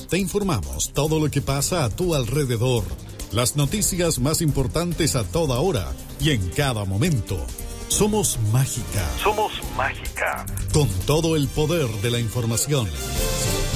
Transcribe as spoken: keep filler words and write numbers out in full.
te informamos todo lo que pasa a tu alrededor. Las noticias más importantes a toda hora y en cada momento. Somos Mágica. Somos Mágica. Con todo el poder de la información.